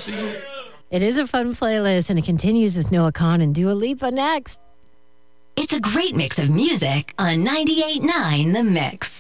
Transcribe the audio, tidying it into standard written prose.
It is a fun playlist, and it continues with Noah Kahan and Dua Lipa next. It's a great mix of music on 98.9 The Mix.